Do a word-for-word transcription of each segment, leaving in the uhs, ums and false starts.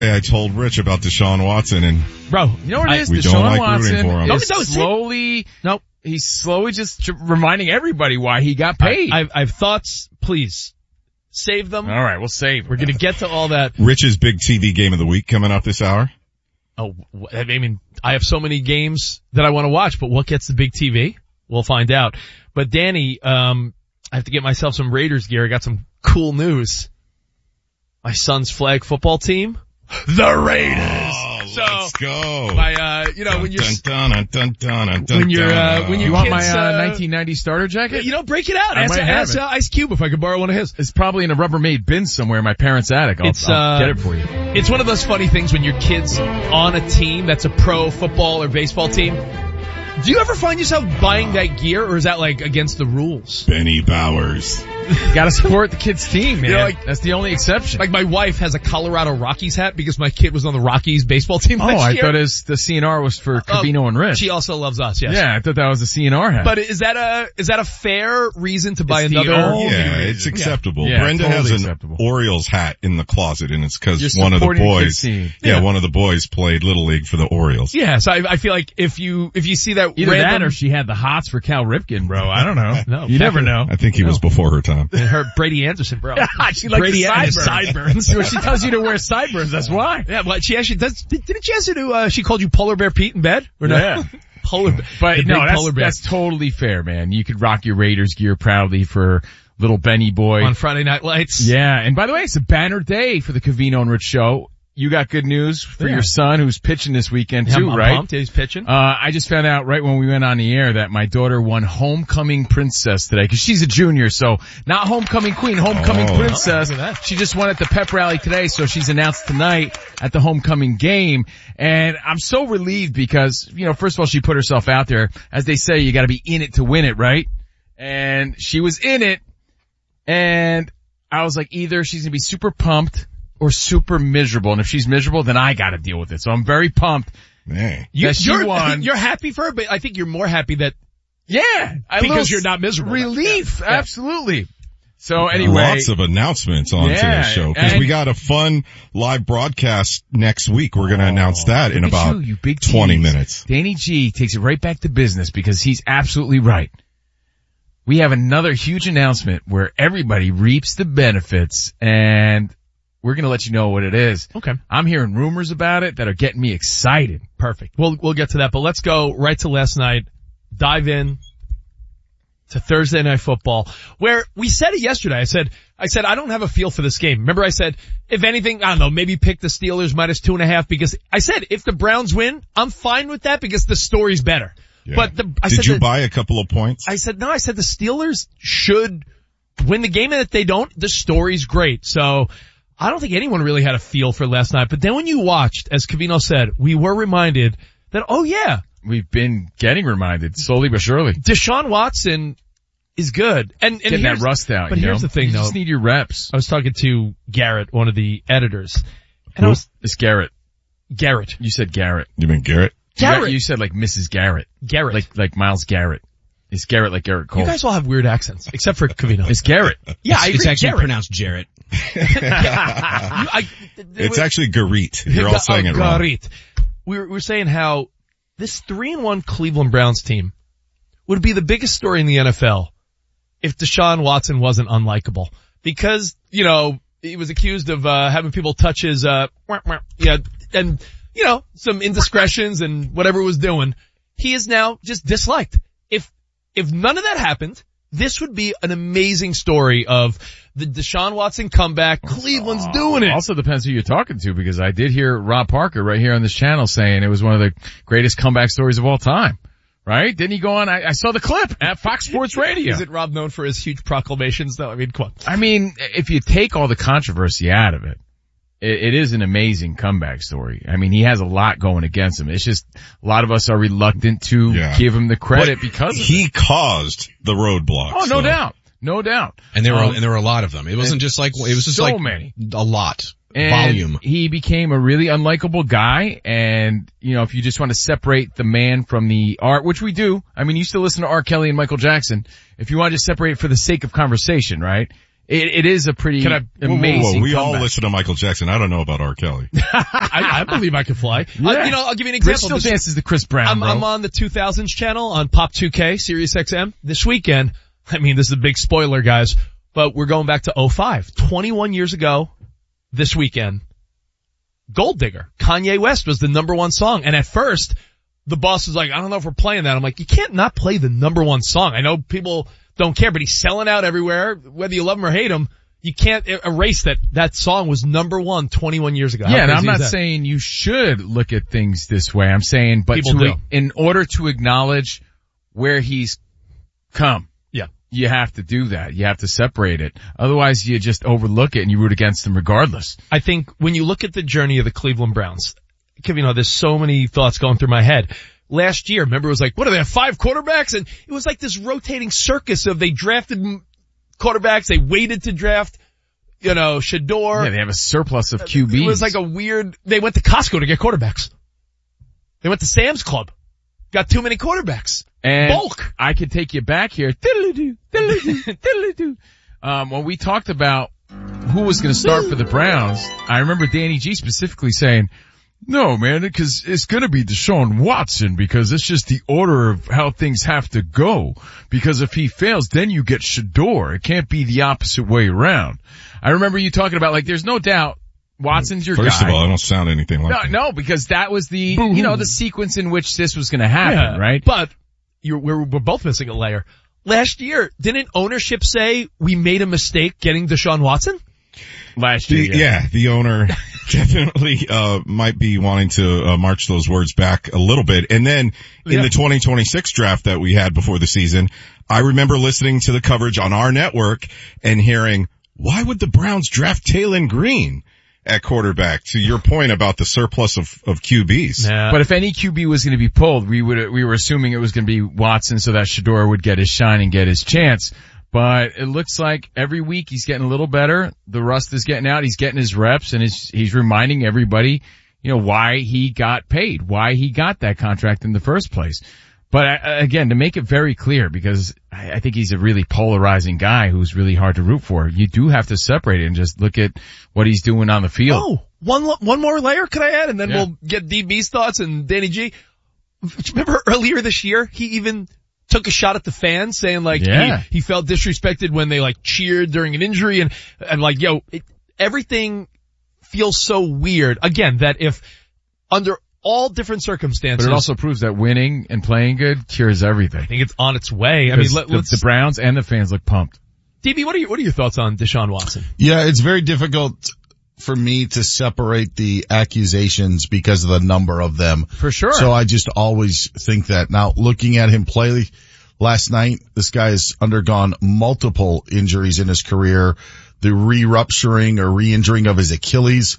I told Rich about Deshaun Watson, and bro, you know what it is? we Deshaun don't like Watson rooting for him. is No, slowly, nope, he's slowly just reminding everybody why he got paid. I, I've, I've thoughts. Please save them. All right, we'll save. We're gonna get to all that. Rich's big T V game of the week coming up this hour. Oh, I mean, I have so many games that I want to watch, but what gets the big T V? We'll find out. But Danny, um, I have to get myself some Raiders gear. I got some cool news. My son's flag football team, the Raiders. Oh, so, let's go. My, uh, you know, when you're, dun, dun, dun, dun, dun, dun, when you're, uh, when you your want kids, my uh, uh, nineteen ninety starter jacket? you know, break it out. I Ask, might have ask it. uh, Ice Cube if I could borrow one of his. It's probably in a Rubbermaid bin somewhere in my parents' attic. I'll, It's, I'll uh, get it for you. It's one of those funny things when your kid's on a team that's a pro football or baseball team. Do you ever find yourself buying that gear, or is that like against the rules? Benny Bowers. You gotta support the kid's team, man. You know, like- That's the only exception. Like my wife has a Colorado Rockies hat because my kid was on the Rockies baseball team oh, last I year. thought his, the C N R was for Covino and Rich. She also loves us, yes. Yeah, I thought that was a C N R hat. But is that a, is that a fair reason to buy It's the another? only Yeah, reason. it's acceptable. Yeah, Brenda totally has an acceptable. Orioles hat in the closet, and it's because You're one of the supporting the boys, kid's team. yeah, Yeah. one of the boys played Little League for the Orioles. Yeah, so I, I feel like if you, if you see that Either random, that or she had the hots for Cal Ripken, bro. I don't know. No, you never know. I think he was before her time. her Brady Anderson, bro. she likes Brady the Anderson. sideburns. sideburns. She tells you to wear sideburns, that's why. Yeah, but she actually does, didn't she ask you to, uh, she called you Polar Bear Pete in bed? Or Yeah. not? Polar Bear. But the no, big that's, Polar Bear. that's totally fair, man. You could rock your Raiders gear proudly for little Benny boy. On Friday Night Lights. Yeah, and by the way, it's a banner day for the Covino and Rich show. You got good news for Yeah. your son who's pitching this weekend Yeah, too, I'm right? pumped. Yeah, he's pitching. Uh, I just found out right when we went on the air that my daughter won Homecoming Princess today, cause she's a junior, so not Homecoming Queen, Homecoming Oh. Princess. Look at that. She just won at the pep rally today, so she's announced tonight at the homecoming game. And I'm so relieved because, you know, first of all, she put herself out there. As they say, you gotta be in it to win it, right? And she was in it, and I was like, either she's gonna be super pumped or super miserable. And if she's miserable, then I gotta deal with it. So I'm very pumped. Man. You, that she you're, won. you're happy for her, but I think you're more happy that Yeah. I because little you're not miserable. Relief. Yeah. Absolutely. So anyway. Lots of announcements on Yeah, today's show, because and- we got a fun live broadcast next week. We're going to announce that in Look at about you, you big twenty tease. minutes. Danny G takes it right back to business because he's absolutely right. We have another huge announcement where everybody reaps the benefits, and we're going to let you know what it is. Okay. I'm hearing rumors about it that are getting me excited. Perfect. We'll, we'll get to that, but let's go right to last night. Dive in to Thursday Night Football, where we said it yesterday. I said, I said, I don't have a feel for this game. Remember I said, if anything, I don't know, maybe pick the Steelers minus two and a half, because I said, if the Browns win, I'm fine with that because the story's better. Yeah. But the, I Did said you that, buy a couple of points? I said, no, I said the Steelers should win the game, and if they don't, the story's great. So I don't think anyone really had a feel for last night. But then when you watched, as Covino said, we were reminded that, oh yeah, We've been getting reminded slowly but surely. Deshaun Watson is good. And, and Getting that here's- rust out, But you here's know? the thing You though. just need your reps. I was talking to Garrett, one of the editors, and I was, It's Garrett. Garrett. You said Garrett. You mean Garrett? Garrett. You said like Missus Garrett. Garrett. Like, like Miles Garrett. It's Garrett like Garrett Cole. You guys all have weird accents, except for Covino. It's Garrett. Yeah, I agree. It's actually Garrett. pronounced Jarrett. You- I- It's actually Garit. You're all saying it wrong. Garrett. We were, we were saying how this three and one Cleveland Browns team would be the biggest story in the N F L if Deshaun Watson wasn't unlikable. Because, you know, he was accused of, uh, having people touch his, uh, yeah, and, you know, some indiscretions and whatever he was doing. He is now just disliked. If, if none of that happened, this would be an amazing story of the Deshaun Watson comeback. Cleveland's doing it. Also depends who you're talking to, because I did hear Rob Parker right here on this channel saying it was one of the greatest comeback stories of all time. Right? Didn't he go on? I, I saw the clip at Fox Sports Radio. Is it Rob known for his huge proclamations though? I mean, come on. I mean, if you take all the controversy out of it, it, it is an amazing comeback story. I mean, he has a lot going against him. It's just a lot of us are reluctant to Yeah. give him the credit But because of he it. caused the roadblocks. Oh, no so. doubt. No doubt. And there were, Um, and there were a lot of them. It wasn't just like, it was just so like many. a lot. And Volume. he became a really unlikable guy, and, you know, if you just want to separate the man from the art, which we do, I mean, you still listen to R. Kelly and Michael Jackson, if you want to just separate it for the sake of conversation, right? it, it is a pretty Can I- Whoa, whoa, amazing whoa. We all comeback. listen to Michael Jackson. I don't know about R. Kelly. I, I believe I can fly. Yeah. Uh, you know, I'll give you an Rich example. still This- dances to Chris Brown, I'm, bro. I'm on the two thousands channel on Pop two K, Sirius X M this weekend. I mean, this is a big spoiler, guys, but we're going back to oh five. twenty-one years ago this weekend, Gold Digger, Kanye West was the number one song. And at first, the boss was like, I don't know if we're playing that. I'm like, you can't not play the number one song. I know people don't care, but he's selling out everywhere. Whether you love him or hate him, you can't erase that that song was number one twenty-one years ago. How Yeah, and I'm crazy is not that? saying you should look at things this way. I'm saying, but People to, do. in order to acknowledge where he's come, Yeah. you have to do that. You have to separate it. Otherwise, you just overlook it and you root against him regardless. I think when you look at the journey of the Cleveland Browns, you know, there's so many thoughts going through my head. Last year, remember, it was like, what do they have, five quarterbacks? And it was like this rotating circus of they drafted quarterbacks, they waited to draft, you know, Shador. Yeah, they have a surplus of Q Bs. It was like a weird, they went to Costco to get quarterbacks. They went to Sam's Club. Got too many quarterbacks. And Bulk. I could take you back here. Diddle-doo, diddle-doo, diddle-doo. Um, when we talked about who was going to start for the Browns, I remember Danny G specifically saying, no, man, because it's going to be Deshaun Watson because it's just the order of how things have to go. Because if he fails, then you get Shador. It can't be the opposite way around. I remember you talking about, like, there's no doubt Watson's your First guy. of all, I don't sound anything like No, that. no, because that was the, you know, the sequence in which this was going to happen, Yeah, right? But you're, we're, we're both missing a layer. Last year, didn't ownership say we made a mistake getting Deshaun Watson? Last The, year, yeah, the owner definitely uh might be wanting to uh, march those words back a little bit. And then in Yeah. the twenty twenty-six draft that we had before the season, I remember listening to the coverage on our network and hearing, why would the Browns draft Taylon Green at quarterback? To your point about the surplus of, of Q Bs. Nah. But if any Q B was going to be pulled, we would we were assuming it was going to be Watson, so that Shador would get his shine and get his chance. But it looks like every week he's getting a little better. The rust is getting out. He's getting his reps, and he's, he's reminding everybody, you know, why he got paid, why he got that contract in the first place. But uh, again, to make it very clear, because I, I think he's a really polarizing guy who's really hard to root for. You do have to separate it and just look at what he's doing on the field. Oh, one, lo- one more layer could I add? And then Yeah. we'll get D B's thoughts and Danny G. Remember earlier this year, he even took a shot at the fans saying like, Yeah. he, he felt disrespected when they like cheered during an injury and, and like, yo, it, everything feels so weird. Again, that if under all different circumstances, But it also proves that winning and playing good cures everything. I think it's on its way. I mean, Because let, the, let's, the Browns and the fans look pumped. D B, what are your, what are your thoughts on Deshaun Watson? Yeah, it's very difficult for me to separate the accusations because of the number of them. For sure. So I just always think that. Now, looking at him play last night, this guy has undergone multiple injuries in his career, the re-rupturing or re-injuring of his Achilles.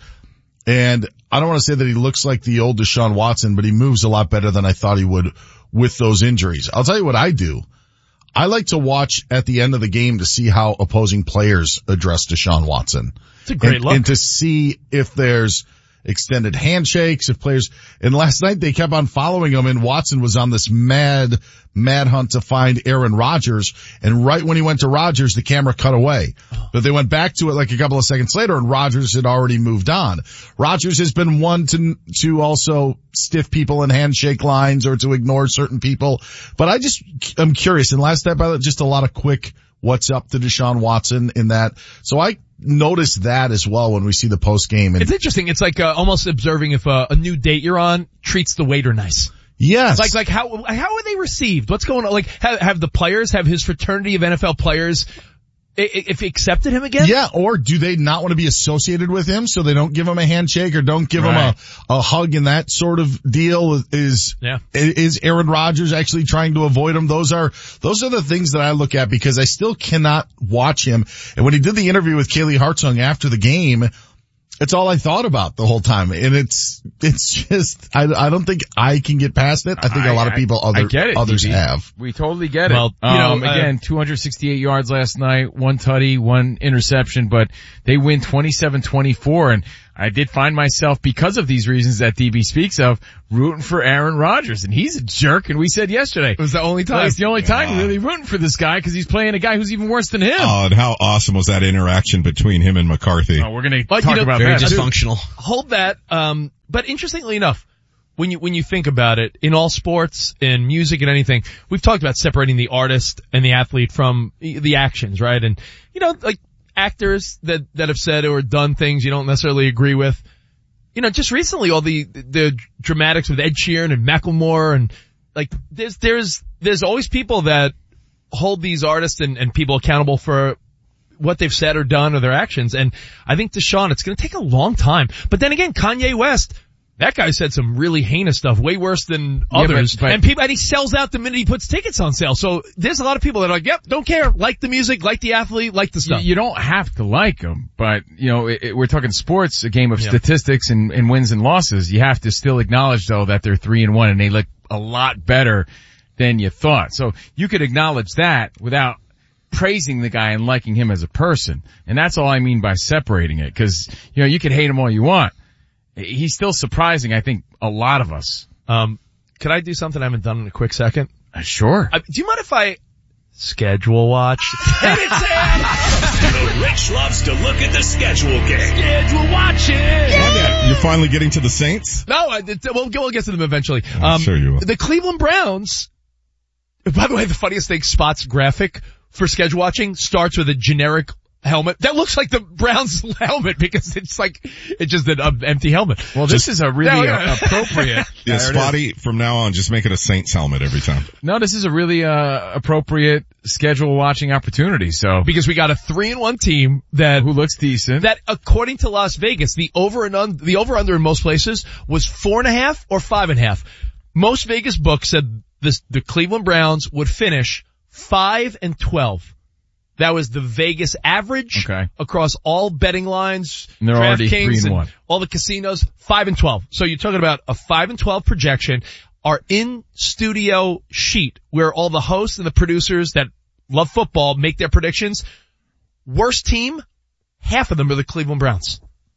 And I don't want to say that he looks like the old Deshaun Watson, but he moves a lot better than I thought he would with those injuries. I'll tell you what I do. I like to watch at the end of the game to see how opposing players address Deshaun Watson. It's a great and, look. and to see if there's extended handshakes, if players, and last night they kept on following him and Watson was on this mad, mad hunt to find Aaron Rodgers. And right when he went to Rodgers, the camera cut away. But they went back to it like a couple of seconds later and Rodgers had already moved on. Rodgers has been one to, to also stiff people in handshake lines or to ignore certain people. But I just, I'm curious. And last night, by the way, just a lot of quick what's up to Deshaun Watson in that. So I notice that as well when we see the post game. And It's interesting. It's like uh, almost observing if uh, a new date you're on treats the waiter nice. yes, Like, like how, how are they received? What's going on? Like, have, have the players, have his fraternity of N F L players, i- i- if he accepted him again? yeah, or do they not want to be associated with him so they don't give him a handshake or don't give Right. him a, a hug and that sort of deal? Is, Yeah. is Aaron Rodgers actually trying to avoid him? Those are, those are the things that I look at because I still cannot watch him. And when he did the interview with Kaylee Hartzung after the game, it's all I thought about the whole time. And it's, it's just, I, I don't think I can get past it. I think a lot of people, other, I get it, others D B. have. We totally get it. Well, you know, um, uh, again, two hundred sixty-eight yards last night, one tutty, one interception, but they win twenty-seven twenty-four. And I did find myself, because of these reasons that D B speaks of, rooting for Aaron Rodgers, and he's a jerk, and we said yesterday. It was the only time. Well, it's the only time you're really rooting for this guy, because he's playing a guy who's even worse than him. Oh, and how awesome was that interaction between him and McCarthy? Oh, we're gonna But, talk you know, about Very that. dysfunctional. Hold that. Um, but interestingly enough, when you, when you think about it, in all sports, in music and anything, we've talked about separating the artist and the athlete from the actions, right? And, you know, like actors that, that have said or done things you don't necessarily agree with. You know, just recently all the, the dramatics with Ed Sheeran and Macklemore and like, there's, there's, there's always people that hold these artists and, and people accountable for what they've said or done or their actions. And I think Deshaun, it's going to take a long time. But then again, Kanye West, that guy said some really heinous stuff, way worse than Yeah, others. but- but- and people, and he sells out the minute he puts tickets on sale. So there's a lot of people that are like, yep, don't care, like the music, like the athlete, like the You, stuff. you don't have to like him, but you know, it, it, we're talking sports, a game of Yeah. statistics and, and wins and losses. You have to still acknowledge though that they're three and one and they look a lot better than you thought. So you could acknowledge that without praising the guy and liking him as a person. And that's all I mean by separating it, because you know, you can hate him all you want. He's still surprising, I think, a lot of us. Um, could I do something I haven't done in a quick second? Uh, sure. I, do you mind if I schedule watch? And it's The Rich loves to look at the schedule game. schedule watching. You're finally getting to the Saints? No, I, we'll, we'll get to them eventually. Um, I'm sure you will. The Cleveland Browns, by the way, the funniest thing, Spot's graphic for schedule watching starts with a generic helmet. That looks like the Browns helmet because it's like, it's just an uh, empty helmet. Well, this is a really No, yeah. uh, appropriate. Yeah, There it is. Spotty, from now on, just make it a Saints helmet every time. No, this is a really, uh, appropriate schedule watching opportunity. So, Because we got a three and one team that, who looks decent. that according to Las Vegas, the over and un, the over under in most places was four and a half or five and a half. Most Vegas books said this, the Cleveland Browns would finish five and twelve. That was the Vegas average Okay. across all betting lines, And they're already DraftKings three and one. all the casinos, five and twelve. So you're talking about a five and twelve projection. Our in-studio sheet where all the hosts and the producers that love football make their predictions. Worst team, half of them are the Cleveland Browns.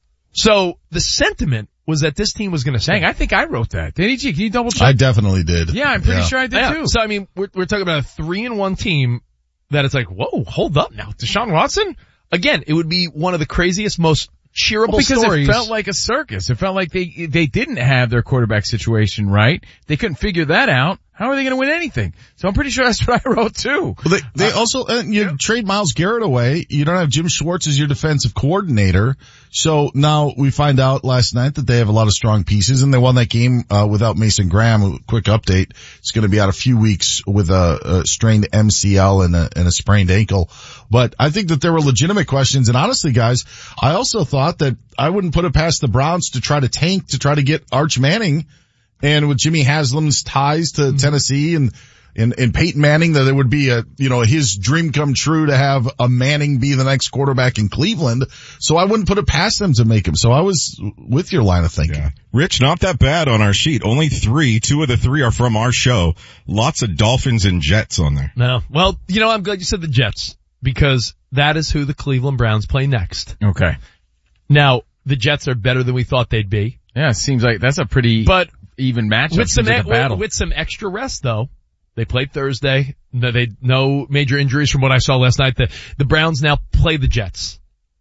So the sentiment was that this team was going to Dang, stink. I think I wrote that. Did he? Can you double check? I definitely did. yeah, I'm pretty sure I did Yeah. too. So I mean, we're, we're talking about a three and one team that it's like, whoa, hold up now. Deshaun Watson? Again, it would be one of the craziest, most cheerable Well, because stories. it felt like a circus. It felt like they they didn't have their quarterback situation right. They couldn't figure that out. How are they going to win anything? So I'm pretty sure that's what I wrote too. Well, they, they also, uh, you trade Myles Garrett away. You don't have Jim Schwartz as your defensive coordinator. So now we find out last night that they have a lot of strong pieces and they won that game, uh, without Mason Graham. Quick update. It's going to be out a few weeks with a, a strained M C L and a, and a sprained ankle. But I think that there were legitimate questions. And honestly, guys, I also thought that I wouldn't put it past the Browns to try to tank, to try to get Arch Manning. And with Jimmy Haslam's ties to mm-hmm. Tennessee and, and, and Peyton Manning, that it would be a, you know, his dream come true to have a Manning be the next quarterback in Cleveland. So I wouldn't put it past them to make him. So I was with your line of thinking. Yeah. Rich, not that bad on our sheet. Only three. Two of the three are from our show. Lots of Dolphins and Jets on there. No. Well, you know, I'm glad you said the Jets because that is who the Cleveland Browns play next. Okay. Now, the Jets are better than we thought they'd be. Yeah, it seems like that's a pretty But even matchup. with some, like a battle. with some extra rest though, they played Thursday. No, they, no major injuries from what I saw last night. The, the Browns now play the Jets.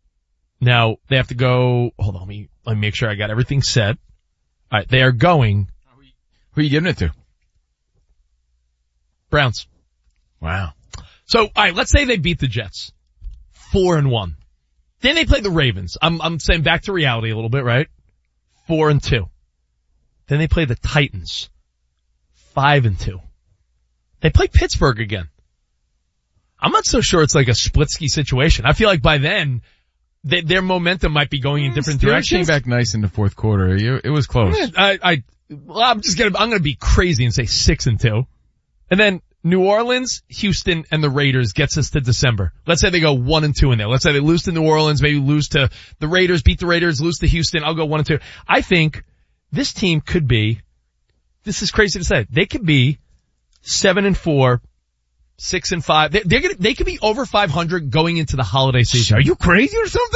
Now they have to go, hold on, let me, let me make sure I got everything set. Alright, they are going. Who are you giving it to? Browns. Wow. So, alright, let's say they beat the Jets. Four and one. Then they play the Ravens. I'm, I'm saying back to reality a little bit, right? Four and two. Then they play the Titans. Five and two. They play Pittsburgh again. I'm not so sure it's like a Splitsky situation. I feel like by then, they, their momentum might be going in different They directions. came back nice in the fourth quarter. You- It was close. I, I, well, I'm just gonna, I'm gonna be crazy and say six and two. And then New Orleans, Houston, and the Raiders gets us to December. Let's say they go one and two in there. Let's say they lose to New Orleans, maybe lose to the Raiders, beat the Raiders, lose to Houston. I'll go one and two. I think this team could be, this is crazy to say, they could be seven and four, six and five. They, they're gonna, they could be over five hundred going into the holiday season. Are you crazy or something?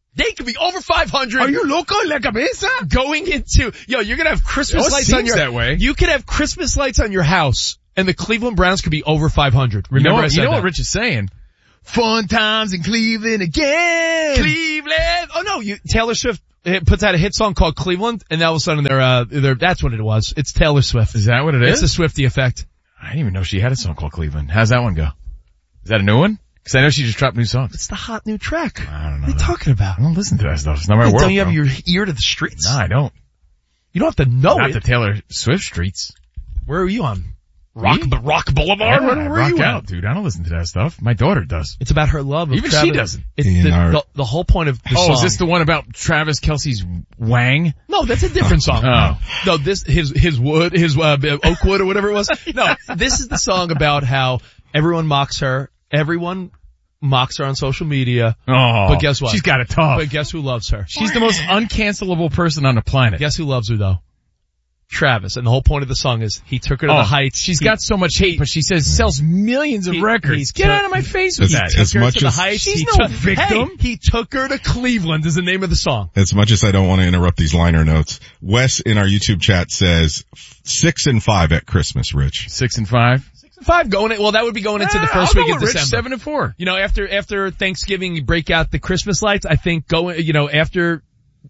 They could be over five hundred. Are you loco la cabeza? Going into, yo, you're gonna have Christmas It lights on seems your, that way. you could have Christmas lights on your house and the Cleveland Browns could be over five hundred. You know, Remember I what, said you know that. what Rich is saying? Fun times in Cleveland again. Cleveland. Oh no, you, Taylor Swift puts out a hit song called Cleveland and all of a sudden they're, uh, they're, that's what it was. It's Taylor Swift. Is that what it It's is? the Swiftie effect. I didn't even know she had a song called Cleveland. How's that one go? Is that a new one? Because I know she just dropped new songs. It's the hot new track. I don't know. What are you talking about? I don't listen to that stuff. It's not my Hey, world. don't you have bro. your ear to the streets? No, I don't. You don't have to know Not it. the Taylor Swift streets. Where are you on? Rock, Me? the Rock Boulevard? Yeah, Where, where are rock you out, at? dude. I don't listen to that stuff. My daughter does. It's about her love of Even Travis. she doesn't. It's In the, our- the, the whole point of the Oh, song. is this the one about Travis Kelce's Wang? No, that's a different song. Oh. No, this, his, his wood, his, uh, Oakwood or whatever it was. No, this is the song about how everyone mocks her. Everyone mocks her on social media. Oh. But guess what? She's got it tough. But guess who loves her? She's the most uncancelable person on the planet. Guess who loves her though? Travis. And the whole point of the song is he took her to Oh, the heights. She's He- got so much hate, but she says sells millions of He- records. he Get took- out of my face with As- that. as took her much to the as- heights. She's He no took- victim. Hey, he took her to Cleveland is the name of the song. As much as I don't want to interrupt these liner notes, Wes in our YouTube chat says six and five at Christmas, Rich. Six and five. Five going in, well that would be going into the Ah, first I'll week go of with Rich, December. Seven and four. You know, after, after Thanksgiving you break out the Christmas lights, I think going, you know, after,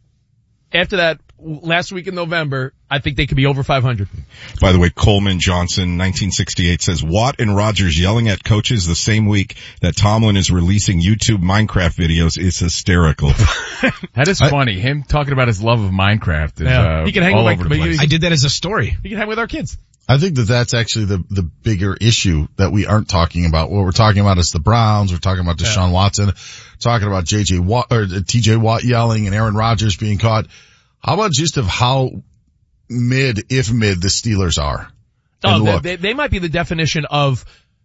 after that last week in November, I think they could be over five hundred. By the way, Coleman Johnson, nineteen sixty-eight says, Watt and Rogers yelling at coaches the same week that Tomlin is releasing YouTube Minecraft videos is hysterical. That is I- funny. Him talking about his love of Minecraft is Yeah. uh, He can hang all with over my- the place. I did that as a story. You can hang with our kids. I think that that's actually the, the bigger issue that we aren't talking about. What we're talking about is the Browns. We're talking about Deshaun Watson, talking about J J Watt, or T J Watt yelling and Aaron Rodgers being caught. How about just of how mid, if mid, the Steelers are? Oh, And they, look, they, they might be the definition of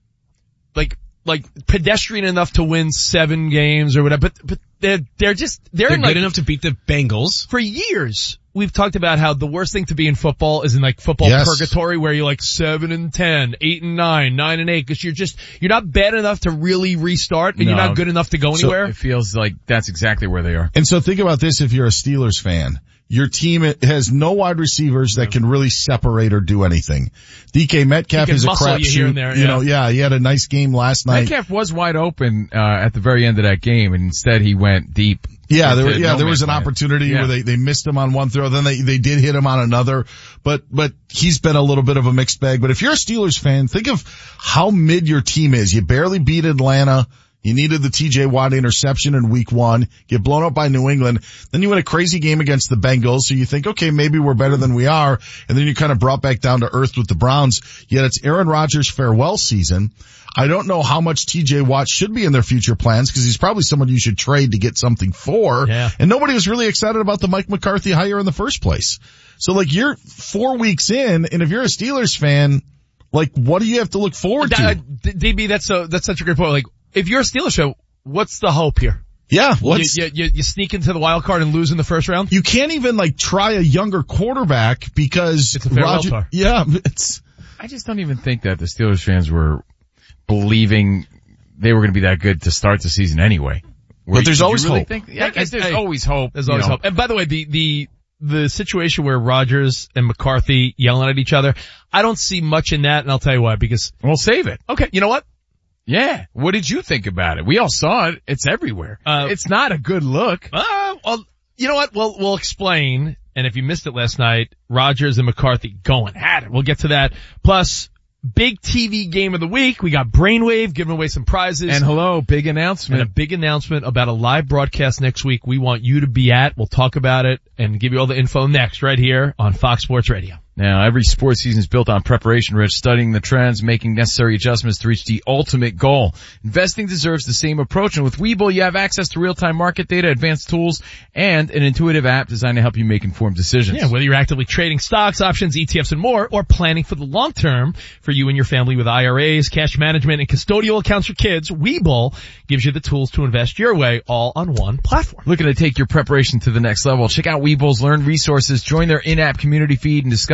like, like pedestrian enough to win seven games or whatever, but, but they're, they're just, they're, They're in good like, enough to beat the Bengals. for years, we've talked about how the worst thing to be in football is in like football Yes. purgatory where you're like seven and ten, eight and nine, nine and eight, cause you're just, you're not bad enough to really restart, but you're No. not good enough to go So anywhere. It feels like that's exactly where they are. and so think about this if you're a Steelers fan. Your team has no wide receivers that can really separate or do anything. D K Metcalf He can is a muscle you here crapshoot. and there, You yeah. know, yeah, he had a nice game last night. Metcalf was wide open uh, at the very end of that game, and instead he went deep. Yeah, there, into yeah, no there was an man's land. opportunity Yeah. where they, they missed him on one throw, then they, they did hit him on another, but, but he's been a little bit of a mixed bag. But if you're a Steelers fan, think of how mid your team is. You barely beat Atlanta. You needed the T J Watt interception in week one, get blown up by New England. Then you win a crazy game against the Bengals. So you think, okay, maybe we're better than we are. And then you kind of brought back down to earth with the Browns. Yet it's Aaron Rodgers' farewell season. I don't know how much T J Watt should be in their future plans because he's probably someone you should trade to get something for. Yeah. And nobody was really excited about the Mike McCarthy hire in the first place. So like you're four weeks in, and if you're a Steelers fan, like what do you have to look forward That- uh, to? D- D B, that's so, that's such a great point. Like, if you're a Steelers fan, what's the hope here? Yeah, You, what's, you, you, you sneak into the wild card and lose in the first round? you can't even like try a younger quarterback because It's a farewell Roger, tour. yeah, it's, I just don't even think that the Steelers fans were believing they were going to be that good to start the season anyway. Were But you- there's did you always really hope. Think, yeah, I guess there's Hey, always hope. There's you always know. hope. And by the way, the, the, the situation where Rodgers and McCarthy yelling at each other, I don't see much in that, and I'll tell you why, because, We'll save it. okay, you know what? Yeah. What did you think about it? We all saw it. It's everywhere. Uh, it's not a good look. Uh, well, you know what? We'll, we'll explain. And if you missed it last night, Rodgers and McCarthy going at it. We'll get to that. Plus, big T V game of the week. We got Brainwave giving away some prizes. And hello, big and a announcement. big announcement about a live broadcast next week we want you to be at. We'll talk about it and give you all the info next right here on Fox Sports Radio. Now, every sports season is built on preparation, Rich, studying the trends, making necessary adjustments to reach the ultimate goal. Investing deserves the same approach, and with Webull, you have access to real-time market data, advanced tools, and an intuitive app designed to help you make informed decisions. Yeah, whether you're actively trading stocks, options, E T Fs, and more, or planning for the long term for you and your family with I R As, cash management, and custodial accounts for kids, Webull gives you the tools to invest your way all on one platform. Looking to take your preparation to the next level? Check out Webull's Learn resources, join their in-app community feed, and discuss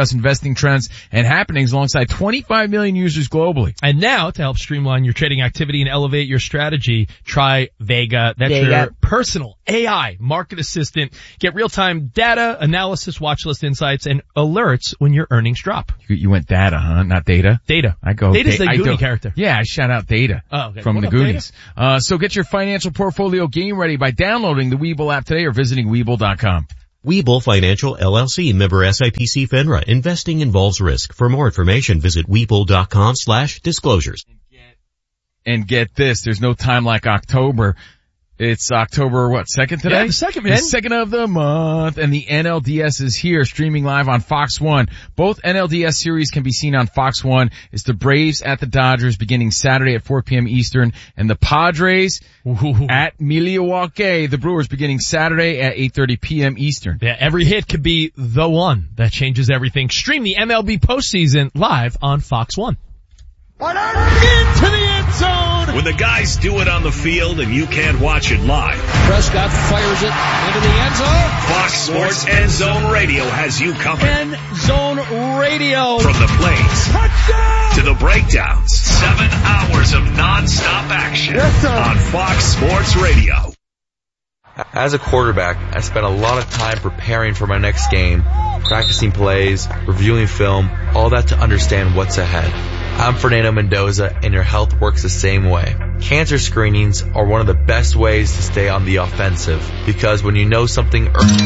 discuss investing trends and happenings alongside twenty-five million users globally. And now, to help streamline your trading activity and elevate your strategy, try Vega. That's Vega. your personal A I market assistant. Get real-time data, analysis, watch list insights, and alerts when your earnings drop. You, you went data, huh? Not data? Data. I go. Data's da- the I Goonie do- character. Yeah, I shout out Data Oh, okay. from What the up, Goonies. Uh, so get your financial portfolio game ready by downloading the Webull app today or visiting Webull dot com. Webull Financial L L C, member S I P C FINRA. Investing involves risk. For more information, visit Webull dot com slash disclosures. And get this, there's no time like October. It's October, what, second today? Yeah, the second, man. The second of the month, and the N L D S is here, streaming live on Fox one. Both N L D S series can be seen on Fox one. It's the Braves at the Dodgers beginning Saturday at four p.m. Eastern, and the Padres Ooh. at Milwaukee, the Brewers beginning Saturday at eight thirty p.m. Eastern. Yeah, every hit could be the one that changes everything. Stream the M L B postseason live on Fox one. Into the end zone! When the guys do it on the field and you can't watch it live, Prescott fires it into the end zone. Fox Sports End Zone Radio has you covered. End Zone Radio. From the plays to the breakdowns, seven hours of non-stop action on Fox Sports Radio. As a quarterback, I spent a lot of time preparing for my next game, practicing plays, reviewing film, all that to understand what's ahead. I'm Fernando Mendoza, and your health works the same way. Cancer screenings are one of the best ways to stay on the offensive, because when you know something early,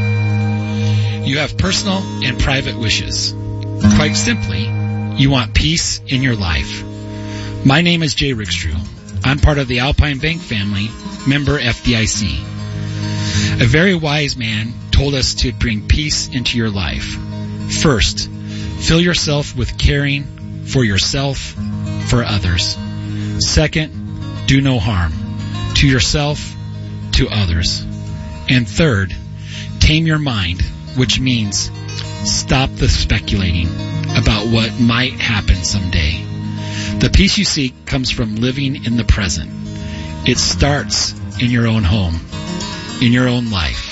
you have personal and private wishes. Quite simply, you want peace in your life. My name is Jay Rickstrew. I'm part of the Alpine Bank family, member F D I C. A very wise man told us to bring peace into your life. First, fill yourself with caring for yourself, for others. Second, do no harm to yourself, to others. And third, tame your mind, which means stop the speculating about what might happen someday. The peace you seek comes from living in the present. It starts in your own home, in your own life.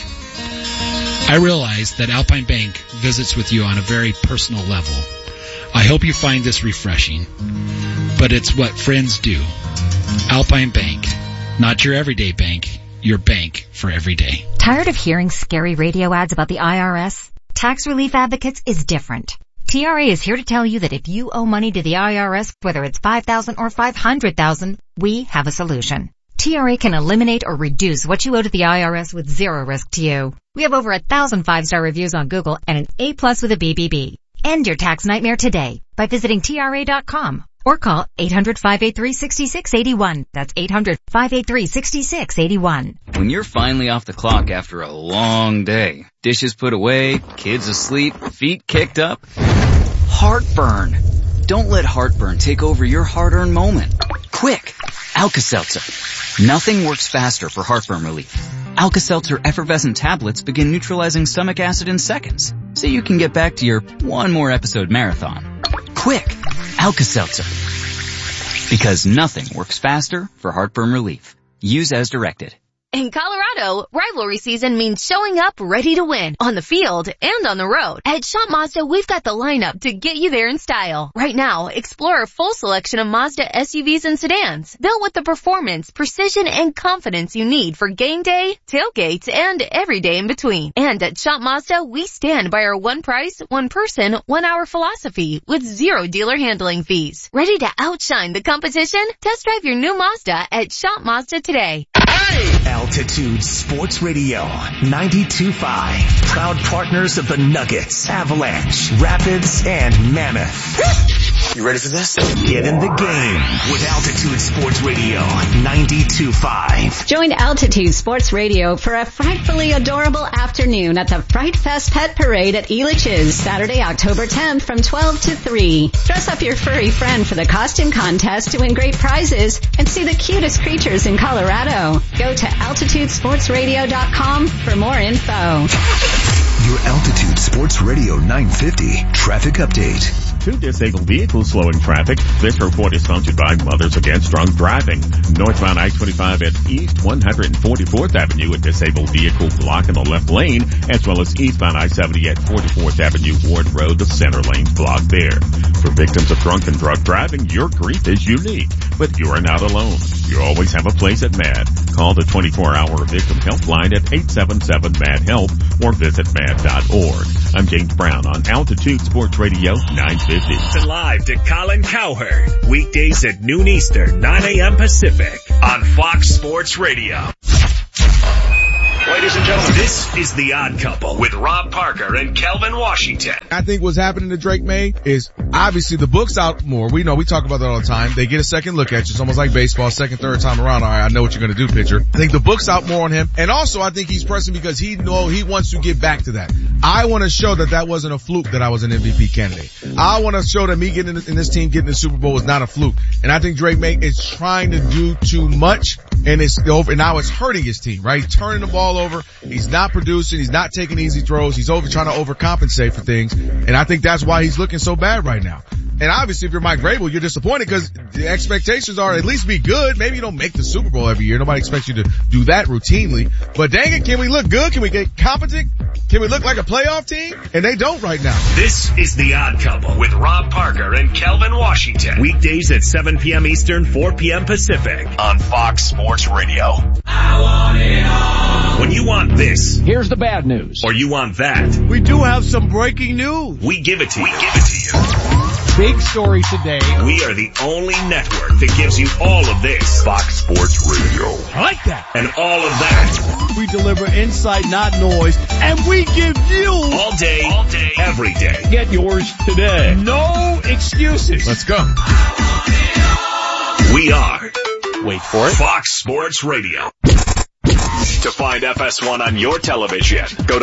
I realize that Alpine Bank visits with you on a very personal level. I hope you find this refreshing, but it's what friends do. Alpine Bank, not your everyday bank, your bank for every day. Tired of hearing scary radio ads about the I R S? Tax Relief Advocates is different. T R A is here to tell you that if you owe money to the I R S, whether it's five thousand dollars or five hundred thousand dollars, we have a solution. T R A can eliminate or reduce what you owe to the I R S with zero risk to you. We have over a thousand five-star reviews on Google and an A plus with a B B B. End your tax nightmare today by visiting T R A dot com or call eight hundred, five eight three, six six eight one. That's eight hundred, five eight three, six six eight one. When you're finally off the clock after a long day, dishes put away, kids asleep, feet kicked up, heartburn. Don't let heartburn take over your hard-earned moment. Quick, Alka-Seltzer. Nothing works faster for heartburn relief. Alka-Seltzer effervescent tablets begin neutralizing stomach acid in seconds, so you can get back to your one more episode marathon. Quick, Alka-Seltzer. Because nothing works faster for heartburn relief. Use as directed. In Colorado, rivalry season means showing up ready to win on the field and on the road. At Shop Mazda, we've got the lineup to get you there in style. Right now, explore our full selection of Mazda S U Vs and sedans, built with the performance, precision, and confidence you need for game day, tailgates, and every day in between. And at Shop Mazda, we stand by our one price, one person, one hour philosophy with zero dealer handling fees. Ready to outshine the competition? Test drive your new Mazda at Shop Mazda today. Altitude Sports Radio ninety-two point five. Proud partners of the Nuggets, Avalanche, Rapids, and Mammoth. You ready for this? Get in the game with Altitude Sports Radio ninety-two point five. Join Altitude Sports Radio for a frightfully adorable afternoon at the Fright Fest Pet Parade at Elitch's, Saturday, October tenth from twelve to three. Dress up your furry friend for the costume contest to win great prizes and see the cutest creatures in Colorado. Go to altitude sports radio dot com for more info. Your Altitude Sports Radio nine fifty traffic update. Two disabled vehicles slowing traffic. This report is sponsored by Mothers Against Drunk Driving. Northbound I twenty-five at East one hundred forty-fourth Avenue, a disabled vehicle block in the left lane, as well as eastbound I seventy at forty-fourth Avenue Ward Road, the center lane's blocked there. For victims of drunk and drug driving, your grief is unique, but you are not alone. You always have a place at MAD. Call the twenty-four hour victim helpline at eight seven seven M A D HELP or visit mad dot org. I'm James Brown on Altitude Sports Radio nine fifty. Live to Colin Cowherd, weekdays at noon Eastern, nine a.m. Pacific on Fox Sports Radio. Ladies and gentlemen, this is The Odd Couple with Rob Parker and Kelvin Washington. I think what's happening to Drake May is obviously the book's out more. We know, we talk about that all the time. They get a second look at you. It's almost like baseball, second, third time around. All right, I know what you're going to do, pitcher. I think the book's out more on him. And also I think he's pressing because he know he wants to get back to that. I want to show that that wasn't a fluke that I was an M V P candidate. I want to show that me getting in, in this team getting the Super Bowl was not a fluke. And I think Drake May is trying to do too much and it's over. And now it's hurting his team, right? He's turning the ball over. He's not producing. He's not taking easy throws. He's over trying to overcompensate for things. And I think that's why he's looking so bad right now. And obviously if you're Mike Vrabel, you're disappointed because the expectations are at least be good. Maybe you don't make the Super Bowl every year. Nobody expects you to do that routinely. But dang it, can we look good? Can we get competent? Can we look like a playoff team? And they don't right now. This is The Odd Couple with Rob Parker and Kelvin Washington. Weekdays at seven p.m. Eastern, four p.m. Pacific on Fox Sports Radio. I want it all. When you want this, here's the bad news. Or you want that, we do have some breaking news. We give it to you. We give it to you. Big story today. We are the only network that gives you all of this. Fox Sports Radio. I like that. And all of that. We deliver insight, not noise. And we give you all day, all day, every day. Get yours today. No excuses. Let's go. We are, wait for it, Fox Sports Radio. To find F S one on your television, go to